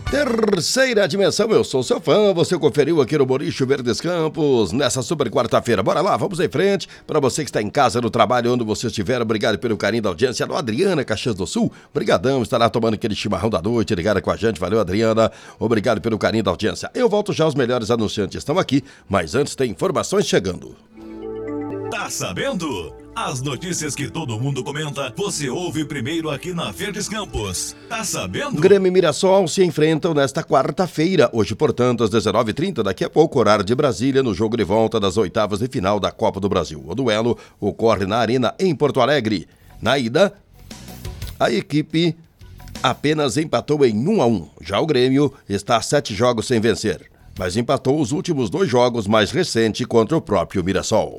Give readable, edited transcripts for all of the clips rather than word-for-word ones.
Terceira dimensão, eu sou seu fã, você conferiu aqui no Boliche Verdes Campos, nessa super quarta-feira. Bora lá, vamos em frente. Para você que está em casa, no trabalho, onde você estiver, obrigado pelo carinho da audiência. Alô, Adriana, Caxias do Sul, brigadão, estará tomando aquele chimarrão da noite, ligada com a gente. Valeu, Adriana, obrigado pelo carinho da audiência. Eu volto já, os melhores anunciantes estão aqui, mas antes tem informações chegando. Tá sabendo? As notícias que todo mundo comenta, você ouve primeiro aqui na Verdes Campos. Tá sabendo? Grêmio e Mirassol se enfrentam nesta quarta-feira. Hoje, portanto, às 19h30, daqui a pouco, horário de Brasília, no jogo de volta das oitavas de final da Copa do Brasil. O duelo ocorre na Arena, em Porto Alegre. Na ida, a equipe apenas empatou em 1-1. Já o Grêmio está a 7 jogos sem vencer, mas empatou os últimos 2 jogos mais recentes contra o próprio Mirassol.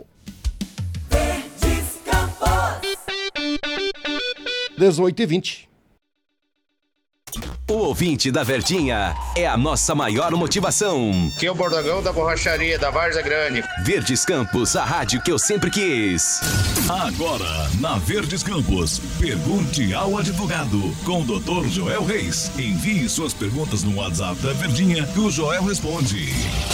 18h20. O ouvinte da Verdinha é a nossa maior motivação. Que é o Bordagão da Borracharia da Várzea Grande. Verdes Campos, a rádio que eu sempre quis. Agora, na Verdes Campos, pergunte ao advogado com o Dr. Joel Reis. Envie suas perguntas no WhatsApp da Verdinha que o Joel responde.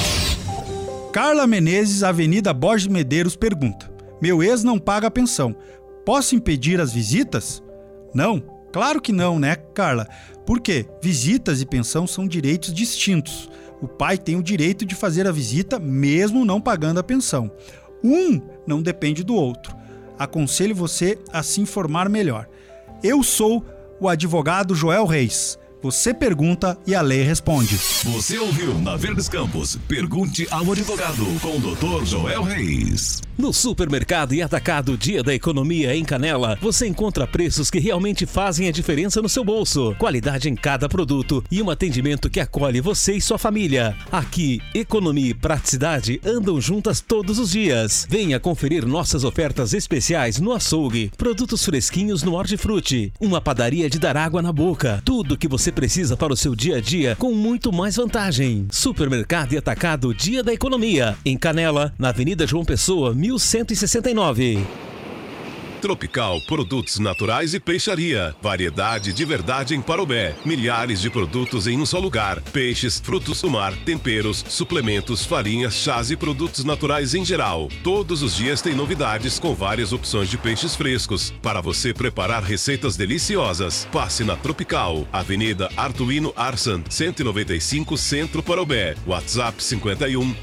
Carla Menezes, Avenida Borges Medeiros, pergunta: meu ex não paga a pensão. Posso impedir as visitas? Não, claro que não, né, Carla? Por quê? Visitas e pensão são direitos distintos. O pai tem o direito de fazer a visita mesmo não pagando a pensão. Um não depende do outro. Aconselho você a se informar melhor. Eu sou o advogado Joel Reis. Você pergunta e a lei responde. Você ouviu na Verdes Campos, pergunte ao advogado com o Dr. Joel Reis. No Supermercado e Atacado Dia da Economia em Canela, você encontra preços que realmente fazem a diferença no seu bolso. Qualidade em cada produto e um atendimento que acolhe você e sua família. Aqui, economia e praticidade andam juntas todos os dias. Venha conferir nossas ofertas especiais no açougue, produtos fresquinhos no Hortifruti, uma padaria de dar água na boca. Tudo que você precisa para o seu dia a dia com muito mais vantagem. Supermercado e Atacado Dia da Economia em Canela, na Avenida João Pessoa, 1169. Tropical Produtos Naturais e Peixaria. Variedade de verdade em Parobé. Milhares de produtos em um só lugar. Peixes, frutos do mar, temperos, suplementos, farinhas, chás e produtos naturais em geral. Todos os dias tem novidades com várias opções de peixes frescos para você preparar receitas deliciosas. Passe na Tropical, Avenida Artuino Arsan, 195 Centro Parobé. WhatsApp 51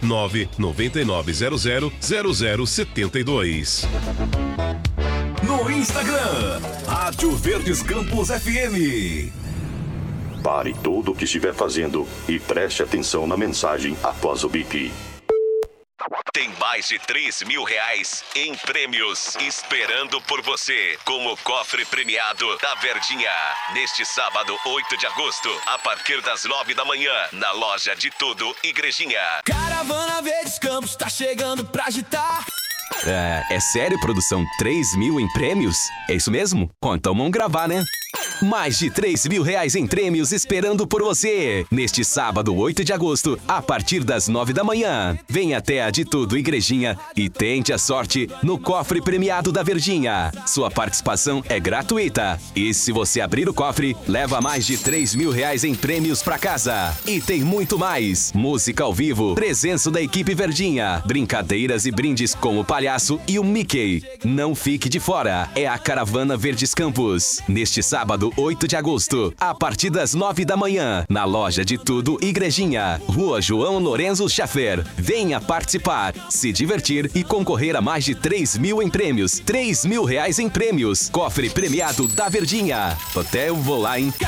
99900 0072. No Instagram, Rádio Verdes Campos FM. Pare tudo o que estiver fazendo e preste atenção na mensagem após o bip. Tem mais de R$3.000 em prêmios esperando por você com o cofre premiado da Verdinha. Neste sábado, 8 de agosto, a partir das 9 da manhã, na loja de tudo Igrejinha. Caravana Verdes Campos tá chegando pra agitar. É sério, produção? 3.000 em prêmios? É isso mesmo? Então vamos gravar, né? Mais de R$3.000 em prêmios esperando por você. Neste sábado, 8 de agosto, a partir das 9 da manhã. Venha até a de tudo Igrejinha e tente a sorte no cofre premiado da Verdinha. Sua participação é gratuita. E se você abrir o cofre, leva mais de R$3.000 em prêmios pra casa. E tem muito mais. Música ao vivo, presença da equipe Verdinha, brincadeiras e brindes com o palhaço e o Mickey. Não fique de fora. É a Caravana Verdes Campos. Neste sábado, 8 de agosto, a partir das 9 da manhã, na loja de tudo Igrejinha, Rua João Lorenzo Schaffer. Venha participar, se divertir e concorrer a mais de R$3.000 em prêmios. R$3.000 em prêmios. Cofre premiado da Verdinha. Até eu vou lá, hein?